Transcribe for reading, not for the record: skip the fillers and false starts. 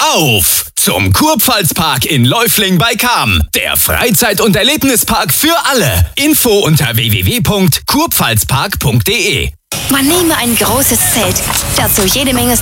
Auf zum Kurpfalzpark in Läufling bei Cham. Der Freizeit- und Erlebnispark für alle. Info unter www.kurpfalzpark.de. Man nehme ein großes Zelt, dazu jede Menge